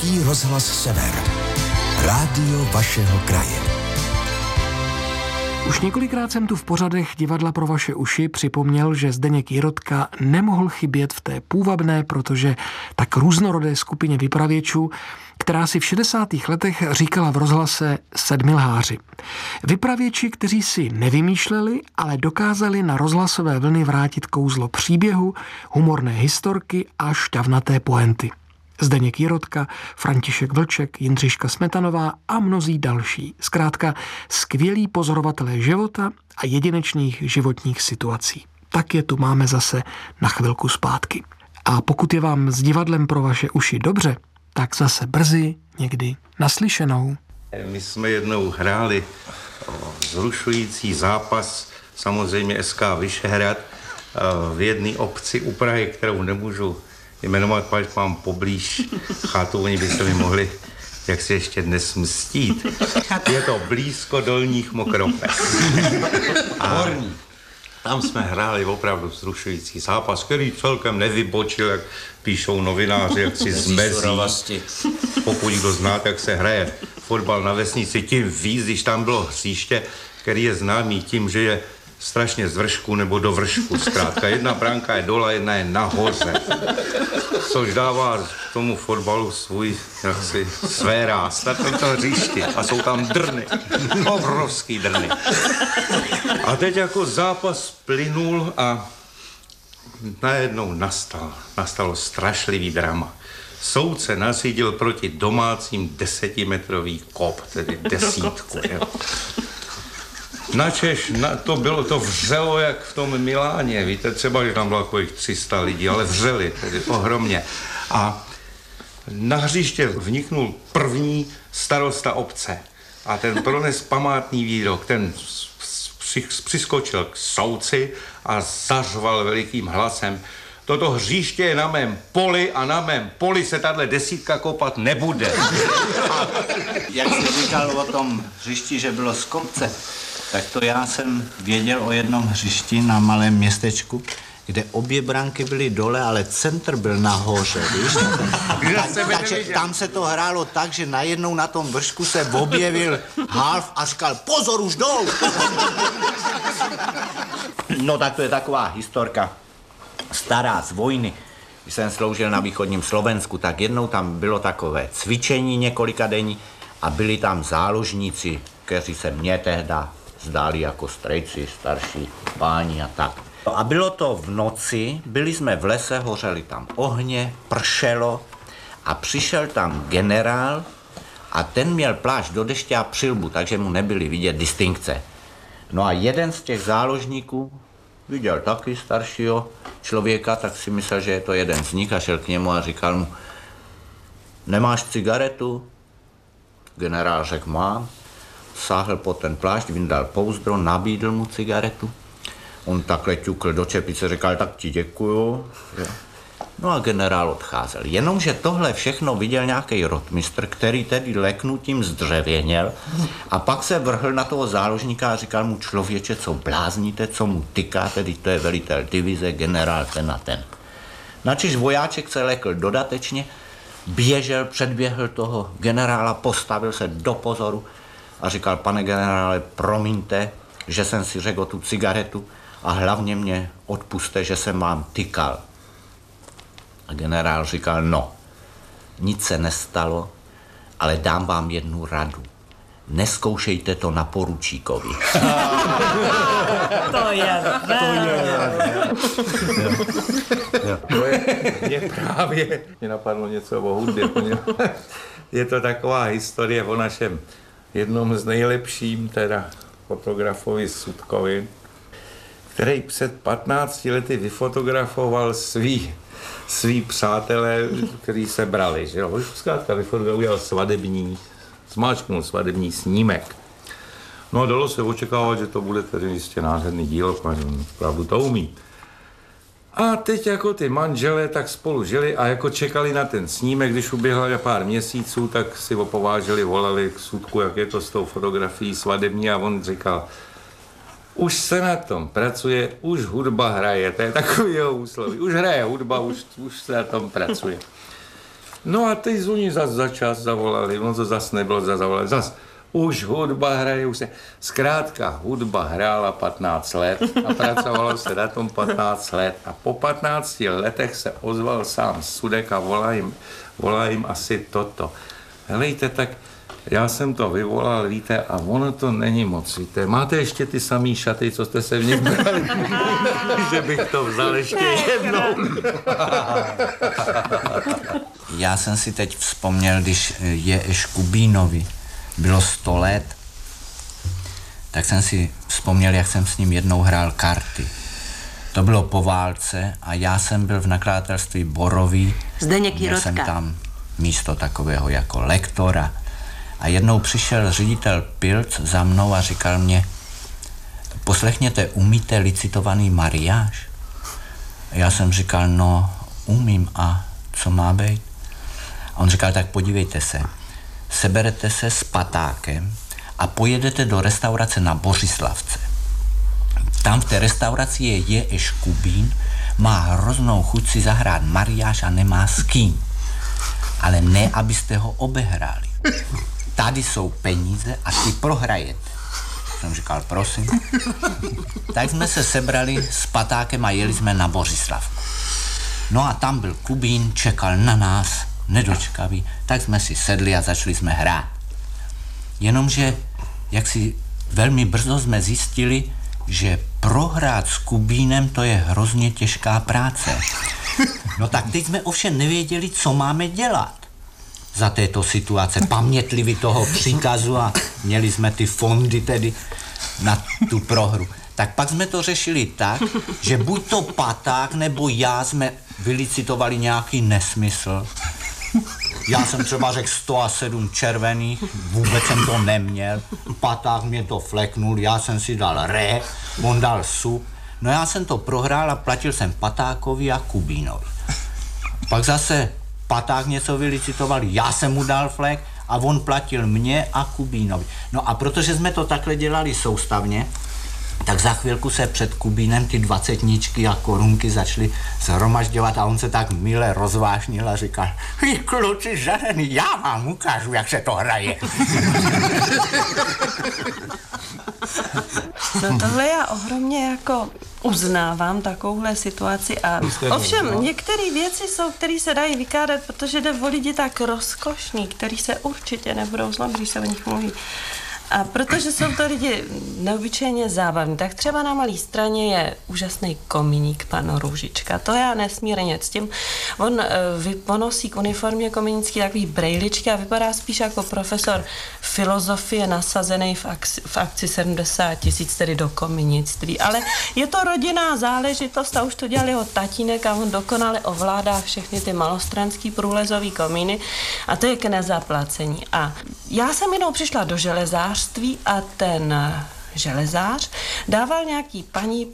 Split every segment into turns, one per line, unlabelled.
Český rozhlas Sever. Rádio vašeho kraje.
Už několikrát jsem tu v pořadech Divadla pro vaše uši připomněl, že Zdeněk Jirotka nemohl chybět v té půvabné, protože tak různorodé skupině vypravěčů, která si v 60. letech říkala v rozhlase Sedmilháři. Vypravěči, kteří si nevymýšleli, ale dokázali na rozhlasové vlny vrátit kouzlo příběhu, humorné historky a šťavnaté poenty. Zdeněk Jirotka, František Vlček, Jindřiška Smetanová a mnozí další. Zkrátka skvělí pozorovatelé života a jedinečných životních situací. Tak je tu máme zase na chvilku zpátky. A pokud je vám s Divadlem pro vaše uši dobře, tak zase brzy někdy naslyšenou.
My jsme jednou hráli zrušující zápas, samozřejmě SK Vyšehrad, v jedné obci u Prahy, kterou nemůžu jmenovat, pač mám poblíž chatu, oni by se mi mohli jak si ještě dnes mstít. Je to blízko Dolních Mokropes. A tam jsme hráli opravdu vzrušující zápas, který celkem nevybočil, jak píšou novináři, jak si zmezí. Pokud kdo znáte, jak se hraje fotbal na vesnici, tím víc, když tam bylo hřiště, který je známý tím, že je strašně z vršku nebo do vršku. Zkrátka, jedna bránka je dole, jedna je nahoře. Což dává tomu fotbalu svůj, jaksi, své ráz na tomto hřišti. A jsou tam drny. Obrovský drny. A teď jako zápas plynul a najednou nastalo strašlivý drama. Soudce nařídil proti domácím 10metrový kop, tedy 10. Načež to vřelo jak v tom Miláně, víte, třeba, že tam bylo takových 300 lidí, ale vřeli, tedy ohromně. A na hřiště vniknul první starosta obce a ten prones památný výrok, ten přiskočil k soudci a zařval velikým hlasem: toto hřiště je na mém poli a na mém poli se tahle 10 kopat nebude.
Jak jsi říkal o tom hřišti, že bylo z kopce, tak to já jsem věděl o jednom hřišti na malém městečku, kde obě branky byly dole, ale centr byl nahoře, víš? Takže tam se to hrálo tak, že najednou na tom vršku se objevil Half a říkal: pozor, už jdou! No tak to je taková historka stará z vojny. Když jsem sloužil na východním Slovensku, tak jednou tam bylo takové cvičení několikadenní a byli tam záložníci, kteří se mě tehda zdáli jako strejci, starší páni a tak. A bylo to v noci, byli jsme v lese, hořeli tam ohně, pršelo a přišel tam generál a ten měl plášť do deště a přilbu, takže mu nebyly vidět distinkce. No a jeden z těch záložníků viděl taky staršího člověka, tak si myslel, že je to jeden z nich a šel k němu a říkal mu: nemáš cigaretu? Generál řekl: mám. Sáhl po ten plášť, vyndal pouzdro, nabídl mu cigaretu. On takhle ťukl do čepice, říkal: tak ti děkuju. No a generál odcházel. Jenomže tohle všechno viděl nějaký rotmistr, který tedy leknutím zdřevěněl a pak se vrhl na toho záložníka a říkal mu: člověče, co blázníte, co mu tyká, tedy to je velitel divize, generál ten a ten. Načež vojáček se lekl dodatečně, běžel, předběhl toho generála, postavil se do pozoru a říkal: pane generále, promiňte, že jsem si řekl o tu cigaretu a hlavně mě odpuste, že jsem vám tykal. A generál říkal: no, nic se nestalo, ale dám vám jednu radu. Neskoušejte to na poručíkovi.
To je
Mě právě napadlo něco o hudbě. Je to taková historie o našem jednom z nejlepším teda fotografovi Sudkovi, který před 15 lety vyfotografoval svý přátelé, kteří se brali, že jo. Už zkrátka vyfotografoval zmáčknul svadební snímek. No a dalo se očekávat, že to bude tedy jistě nádherný dílo, protože on opravdu to umí. A teď jako ty manželé tak spolu žili a jako čekali na ten snímek, když uběhlo pár měsíců, tak si opováželi, volali k Sudku, jak je to s tou fotografií svadební, a on říkal: už se na tom pracuje, už hudba hraje, to je takový jeho úsloví. Už hraje hudba, už se na tom pracuje. No a teď oni za čas zavolali, no to zas nebylo zavolali, zas už hudba hraje, už se, zkrátka hudba hrála 15 let a pracovalo se na tom 15 let a po 15 letech se ozval sám Sudek a volá jim asi toto. Helejte, tak já jsem to vyvolal, víte, a ono to není moc, víte. Máte ještě ty samý šaty, co jste se v nich brali? Že bych to vzal ještě jednou.
Já jsem si teď vzpomněl, když J.Š. Kubínovi bylo 100 let, tak jsem si vzpomněl, jak jsem s ním jednou hrál karty. To bylo po válce a já jsem byl v nakladatelství Borový.
Zdeněk
Jirotka.
Jirotka.
Jsem tam místo takového jako lektora. A jednou přišel ředitel Pilc za mnou a říkal mě, poslechněte, umíte licitovaný mariáž? A já jsem říkal, no umím, a co má být? A on říkal, tak podívejte se, seberete se s patákem a pojedete do restaurace na Bořislavce. Tam v té restauraci je J.Š. Kubín, má hroznou chuť si zahrát mariáž a nemá s kým. Ale ne, abyste ho obehráli. Tady jsou peníze a ty prohrajete. Jsem říkal, prosím. Tak jsme se sebrali s patákem a jeli jsme na Bořislavku. No a tam byl Kubín, čekal na nás, nedočkavý, tak jsme si sedli a začali jsme hrát. Jenomže, jak si velmi brzo jsme zjistili, že prohrát s Kubínem to je hrozně těžká práce. No tak teď jsme ovšem nevěděli, co máme dělat za této situace, pamětliví toho příkazu, a měli jsme ty fondy tedy na tu prohru. Tak pak jsme to řešili tak, že buď to paták nebo já jsme vylicitovali nějaký nesmysl. Já jsem třeba řekl 107 červených, vůbec jsem to neměl, paták mě to fleknul, já jsem si dal re, on dal sup. No já jsem to prohrál a platil jsem patákovi a Kubínovi. Pak zase paták něco vylicitoval, já jsem mu dal flek a on platil mě a Kubínovi. No a protože jsme to takhle dělali soustavně, tak za chvilku se před Kubínem ty 20 a korunky začaly shromažďovat a on se tak mile rozvášnil a říkal, vy kluci žarený, já vám ukážu, jak se to hraje.
No tohle já ohromně jako uznávám takovouhle situaci a ovšem některé věci jsou, které se dají vykládat, protože jde o lidi tak rozkošní, který se určitě nebudou zlobit, když se o nich mluví. A protože jsou to lidi neobyčejně zábavní, tak třeba na Malé Straně je úžasný komíník pan Růžička. To já nesmírně ctím. On nosí k uniformě komínický takový brejličky a vypadá spíš jako profesor filozofie nasazený v akci 70 000, tedy do komínictví. Ale je to rodinná záležitost a už to dělal jeho tatínek a on dokonale ovládá všechny ty malostranský průlezový komíny a to je k nezaplacení. A já jsem jednou přišla do železářství a ten železář dával nějaký paní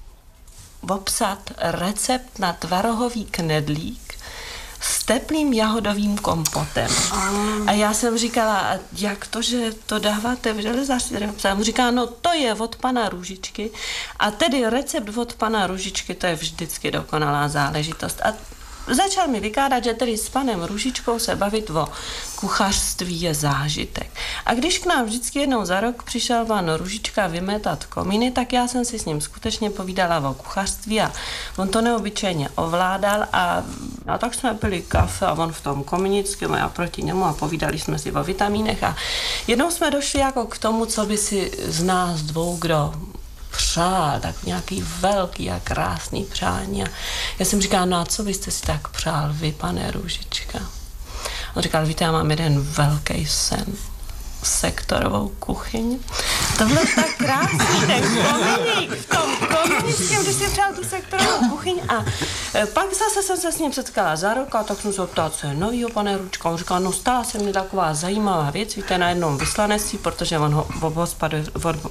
obsat recept na tvarohový knedlík s teplým jahodovým kompotem. A já jsem říkala, jak to, že to dáváte v železářství? A on říká, no to je od pana Růžičky a tedy recept od pana Růžičky, to je vždycky dokonalá záležitost. A začal mi vykládat, že tedy s panem Růžičkou se bavit o kuchařství je zážitek. A když k nám vždycky jednou za rok přišel pan Růžička vymetat komíny, tak já jsem si s ním skutečně povídala o kuchařství a on to neobyčejně ovládal a tak jsme pili kafe a on v tom komínickém a já proti němu a povídali jsme si o vitamínech a jednou jsme došli jako k tomu, co by si z nás dvou, kdo přál, tak nějaký velký a krásný přání. A já jsem říkala, no a co byste si tak přál vy, pane Růžička? On říkal, víte, já mám jeden velký sen. Sektorovou kuchyň. To bylo tak krásný, ten komíník v tom komunickém, když si přál tu sektorovou kuchyň a pak zase jsem se s ním setkala za rok a tak jsem se ptala, co je novýho, pane Růžička. On říkal, no stala se mi taková zajímavá věc, víte, na jednom vyslanectví, protože on ho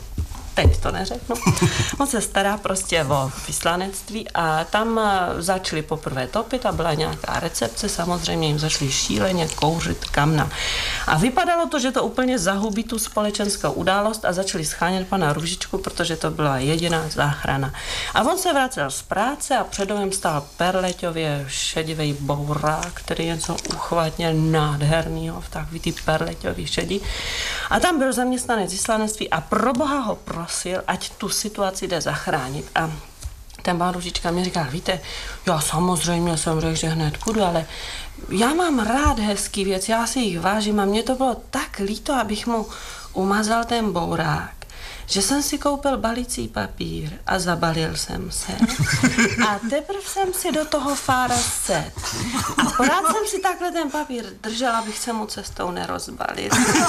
teď to neřeknu. On se stará prostě o vyslanectví a tam začali poprvé topit a byla nějaká recepce, samozřejmě jim začali šíleně kouřit kamna. A vypadalo to, že to úplně zahubí tu společenskou událost a začali schánět pana Růžičku, protože to byla jediná záchrana. A on se vracel z práce a před domem stál perleťově šedivý bourák, který něco uchvatně nádhernýho v takový ty perleťový šedí. A tam byl zaměstnanec vyslanectví a pro boha ho prosil, ať tu situaci jde zachránit. A ten pán Růžička mi říkal, víte, já samozřejmě jsem řekl, že hned půjdu, ale já mám rád hezký věc, já si jich vážím a mně to bylo tak líto, abych mu umazal ten bourák, že jsem si koupil balicí papír a zabalil jsem se. A teprve jsem si do toho fára set. A pořád jsem si takhle ten papír držel, abych se mu cestou nerozbalil.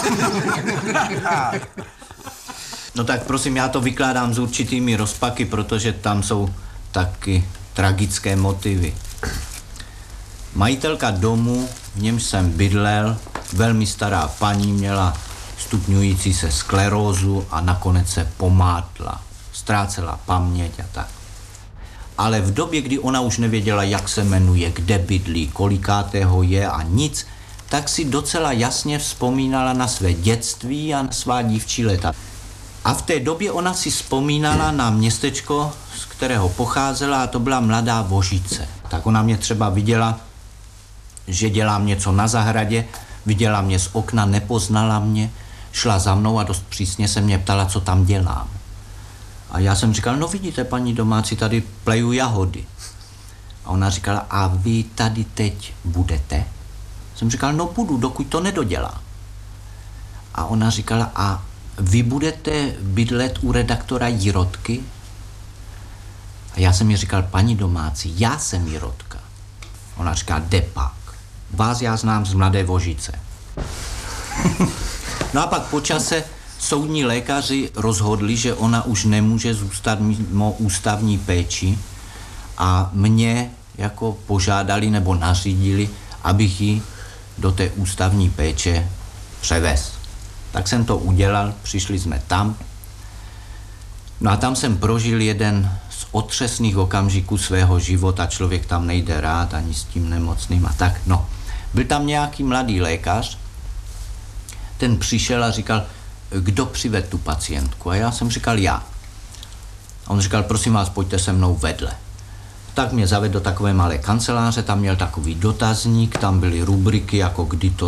No tak prosím, já to vykládám s určitými rozpaky, protože tam jsou taky tragické motivy. Majitelka domu, v němž jsem bydlel, velmi stará paní, měla stupňující se sklerózu a nakonec se pomátla. Ztrácela paměť a tak. Ale v době, kdy ona už nevěděla, jak se jmenuje, kde bydlí, kolikátého je a nic, tak si docela jasně vzpomínala na své dětství a na svá dívčí léta. A v té době ona si vzpomínala na městečko, z kterého pocházela, a to byla Mladá Vožice. Tak ona mě třeba viděla, že dělám něco na zahradě, viděla mě z okna, nepoznala mě, šla za mnou a dost přísně se mě ptala, co tam dělám. A já jsem říkal, no vidíte, paní domácí, tady pleju jahody. A ona říkala, a vy tady teď budete? Jsem říkal, no budu, dokud to nedodělá. A ona říkala, a vy budete bydlet u redaktora Jirotky? A já jsem jí říkal, paní domácí, já jsem Jirotka. Ona říká, depak. Vás já znám z Mladé Vožice. No a pak po čase soudní lékaři rozhodli, že ona už nemůže zůstat mimo ústavní péči a mě jako požádali nebo nařídili, abych ji do té ústavní péče převez. Tak jsem to udělal, přišli jsme tam. No a tam jsem prožil jeden z otřesných okamžiků svého života, člověk tam nejde rád ani s tím nemocným a tak. No, byl tam nějaký mladý lékař, ten přišel a říkal, kdo přived tu pacientku? A já jsem říkal, já. A on říkal, prosím vás, pojďte se mnou vedle. Tak mě zavedl do takové malé kanceláře, tam měl takový dotazník, tam byly rubriky, jako kdy to